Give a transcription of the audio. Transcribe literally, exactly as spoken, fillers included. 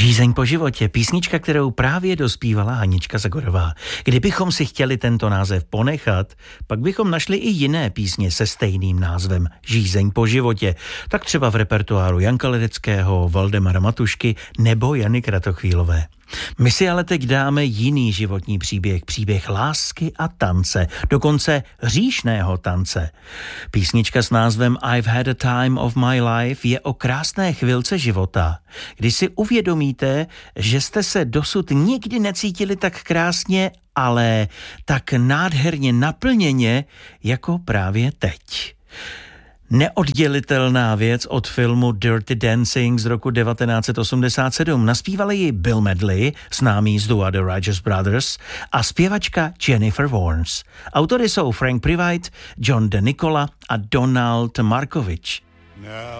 Žízeň po životě, písnička, kterou právě dospívala Hanička Zagorová. Kdybychom si chtěli tento název ponechat, pak bychom našli i jiné písně se stejným názvem Žízeň po životě. Tak třeba v repertoáru Janka Ledeckého, Valdemara Matušky nebo Jany Kratochvílové. My si ale teď dáme jiný životní příběh, příběh lásky a tance, dokonce hříšného tance. Písnička s názvem I've had a time of my life je o krásné chvilce života, kdy si uvědomíte, že jste se dosud nikdy necítili tak krásně, ale tak nádherně naplněně, jako právě teď. Neoddělitelná věc od filmu Dirty Dancing z roku devatenáct set osmdesát sedm. Naspívali ji Bill Medley, známý z dua The Righteous Brothers, a zpěvačka Jennifer Warnes. Autory jsou Frank Privite, John DeNicola a Donald Markovic. Now